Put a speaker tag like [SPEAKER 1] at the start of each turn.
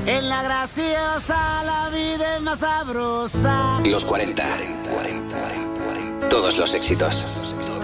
[SPEAKER 1] En la graciosa la vida es más sabrosa.
[SPEAKER 2] Los 40. Todos los éxitos.